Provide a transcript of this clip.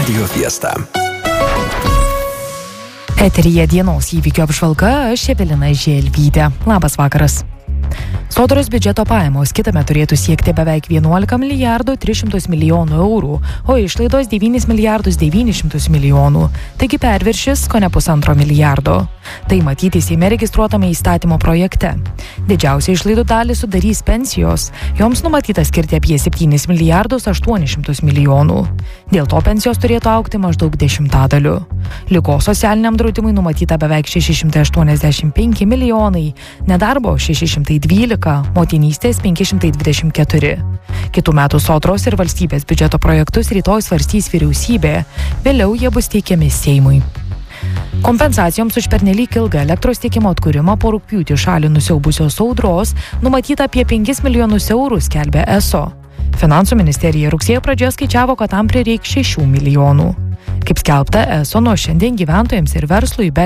Radio Fiesta. Eteryje dienos įvykio apžvalga, aš Evelina Želvytė. Labas vakaras. Sodros biudžeto pajamos kitame turėtų siekti beveik 11 milijardų 300 milijonų eurų, o išlaidos 9 milijardus 900 milijonų. Taigi perviršis kone 1,5 milijardo. Tai matyti Seime registruotame įstatymo projekte. Didžiausią išlaidų dalį sudarys pensijos. Joms numatyta skirti apie 7 milijardus 800 milijonų. Dėl to pensijos turėtų augti maždaug 10%. Ligos socialiniam draudimui numatyta beveik 685 milijonai, nedarbo 612, motinystės 524. Kitų metų sodros ir valstybės biudžeto projektus rytoj svarstys vyriausybė, vėliau jie bus teikiami Seimui. Kompensacijoms už pernelyg ilgą elektros tiekimo atkūrimą po rugpjūtį šalį nusiaubusios audros numatyta apie 5 milijonus eurų, skelbia ESO. Finansų ministerija rugsėjo pradžioje skaičiavo, kad tam prireiks 6 milijonų. Kaip skelbta, ESO nuo šiandien gyventojams ir verslui be